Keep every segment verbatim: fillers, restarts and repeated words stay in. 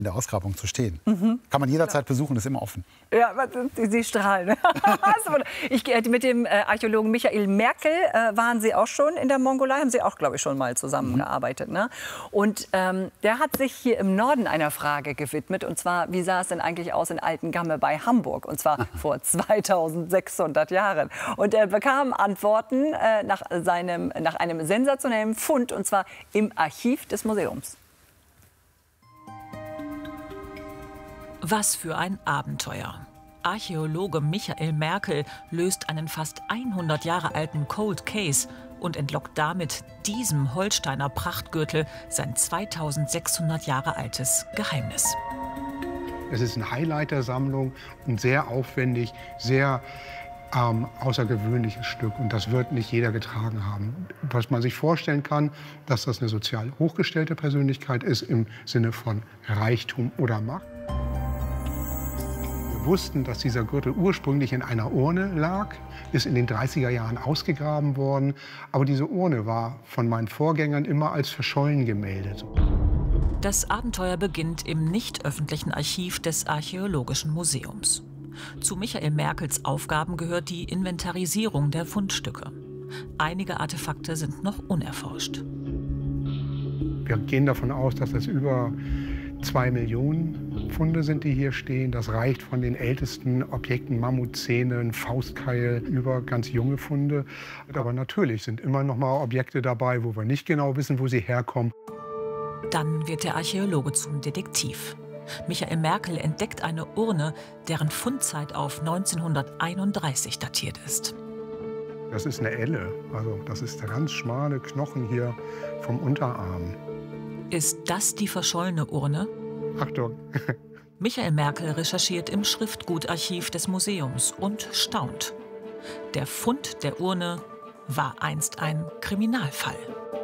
in der Ausgrabung zu stehen. Mhm. Kann man jederzeit besuchen, ist immer offen. Ja, Sie strahlen. ich, mit dem Archäologen Michael Merkel äh, waren Sie auch schon in der Mongolei, haben Sie auch, glaube ich, schon mal zusammengearbeitet. Mhm. Ne? Und ähm, der hat sich hier im Norden einer Frage gewidmet, und zwar, wie sah es denn eigentlich aus in Altengamme bei Hamburg, und zwar vor zweitausendsechshundert Jahren. Und er bekam Antworten äh, nach, seinem, nach einem sensationellen Fund, und zwar im Archiv des Museums. Was für ein Abenteuer. Archäologe Michael Merkel löst einen fast hundert Jahre alten Cold Case und entlockt damit diesem Holsteiner Prachtgürtel sein zweitausendsechshundert Jahre altes Geheimnis. Es ist eine Highlighter-Sammlung und sehr aufwendig, sehr ähm, außergewöhnliches Stück. Und das wird nicht jeder getragen haben. Was man sich vorstellen kann, dass das eine sozial hochgestellte Persönlichkeit ist im Sinne von Reichtum oder Macht. Wir wussten, dass dieser Gürtel ursprünglich in einer Urne lag, ist in den dreißiger Jahren ausgegraben worden. Aber diese Urne war von meinen Vorgängern immer als verschollen gemeldet. Das Abenteuer beginnt im nicht öffentlichen Archiv des Archäologischen Museums. Zu Michael Merkels Aufgaben gehört die Inventarisierung der Fundstücke. Einige Artefakte sind noch unerforscht. Wir gehen davon aus, dass es über zwei Millionen Funde sind, die hier stehen. Das reicht von den ältesten Objekten, Mammutzähnen, Faustkeil, über ganz junge Funde. Aber natürlich sind immer noch mal Objekte dabei, wo wir nicht genau wissen, wo sie herkommen. Dann wird der Archäologe zum Detektiv. Michael Merkel entdeckt eine Urne, deren Fundzeit auf neunzehnhunderteinunddreißig datiert ist. Das ist eine Elle, also das ist der ganz schmale Knochen hier vom Unterarm. Ist das die verschollene Urne? Achtung! Michael Merkel recherchiert im Schriftgutarchiv des Museums und staunt. Der Fund der Urne war einst ein Kriminalfall.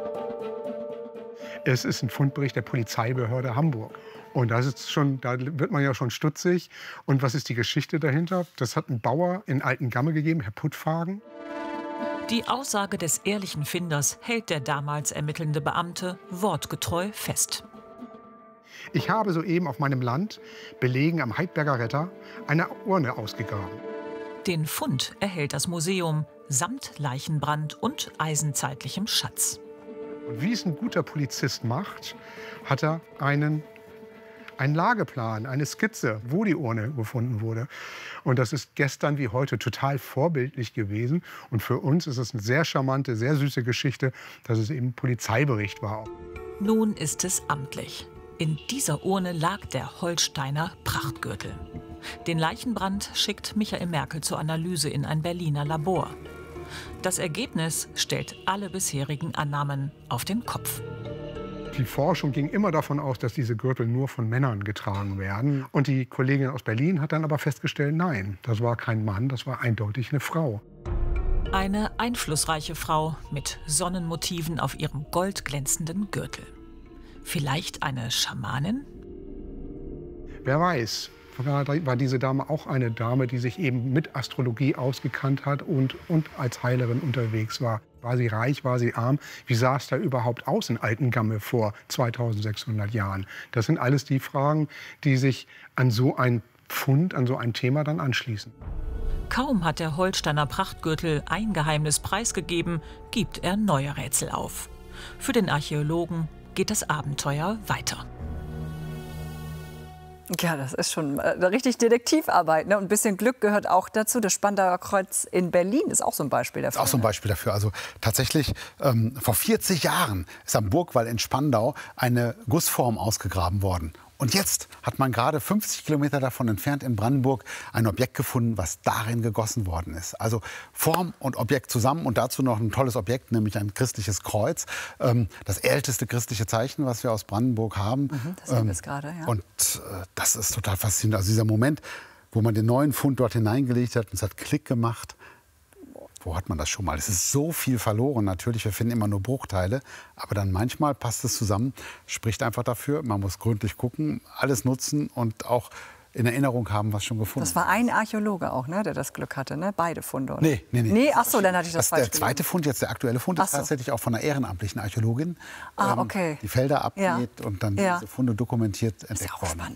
Es ist ein Fundbericht der Polizeibehörde Hamburg. Und das ist schon, da wird man ja schon stutzig. Und was ist die Geschichte dahinter? Das hat ein Bauer in Altengamme gegeben, Herr Puttfagen. Die Aussage des ehrlichen Finders hält der damals ermittelnde Beamte wortgetreu fest. Ich habe soeben auf meinem Land, belegen am Heidberger Retter, eine Urne ausgegraben. Den Fund erhält das Museum samt Leichenbrand und eisenzeitlichem Schatz. Und wie es ein guter Polizist macht, hat er einen, einen Lageplan, eine Skizze, wo die Urne gefunden wurde. Und das ist gestern wie heute total vorbildlich gewesen. Und für uns ist es eine sehr charmante, sehr süße Geschichte, dass es eben ein Polizeibericht war. Nun ist es amtlich. In dieser Urne lag der Holsteiner Prachtgürtel. Den Leichenbrand schickt Michael Merkel zur Analyse in ein Berliner Labor. Das Ergebnis stellt alle bisherigen Annahmen auf den Kopf. Die Forschung ging immer davon aus, dass diese Gürtel nur von Männern getragen werden. Und die Kollegin aus Berlin hat dann aber festgestellt, nein, das war kein Mann, das war eindeutig eine Frau. Eine einflussreiche Frau mit Sonnenmotiven auf ihrem goldglänzenden Gürtel. Vielleicht eine Schamanin? Wer weiß. War diese Dame auch eine Dame, die sich eben mit Astrologie ausgekannt hat und, und als Heilerin unterwegs war. War sie reich, war sie arm? Wie sah es da überhaupt aus in Altengamme vor zweitausendsechshundert Jahren? Das sind alles die Fragen, die sich an so ein Fund, an so ein Thema dann anschließen. Kaum hat der Holsteiner Prachtgürtel ein Geheimnis preisgegeben, gibt er neue Rätsel auf. Für den Archäologen geht das Abenteuer weiter. Ja, das ist schon äh, richtig Detektivarbeit. Ne? Und ein bisschen Glück gehört auch dazu. Das Spandauer Kreuz in Berlin ist auch so ein Beispiel dafür. Ist auch so ein Beispiel dafür. Also tatsächlich, ähm, vor vierzig Jahren ist am Burgwall in Spandau eine Gussform ausgegraben worden. Und jetzt hat man gerade fünfzig Kilometer davon entfernt in Brandenburg ein Objekt gefunden, was darin gegossen worden ist. Also Form und Objekt zusammen und dazu noch ein tolles Objekt, nämlich ein christliches Kreuz. Ähm, das älteste christliche Zeichen, was wir aus Brandenburg haben. Mhm, das sehen wir es gerade, ja. Und äh, das ist total faszinierend. Also dieser Moment, wo man den neuen Fund dort hineingelegt hat und es hat Klick gemacht. Wo hat man das schon mal? Es ist so viel verloren. Natürlich, wir finden immer nur Bruchteile. Aber dann manchmal passt es zusammen. Spricht einfach dafür. Man muss gründlich gucken, alles nutzen und auch in Erinnerung haben, was schon gefunden ist. Das war ein Archäologe auch, ne, der das Glück hatte, ne? Beide Funde. Oder? Nee, nee, nee. Nee, ach so, dann hatte ich das, das falsch Der zweite Fund, jetzt der aktuelle Fund, ist so. tatsächlich auch von einer ehrenamtlichen Archäologin. Ah, ähm, okay. die Felder abgeht Ja. und dann Ja. diese Funde dokumentiert entdeckt ist ja auch worden. Spannend.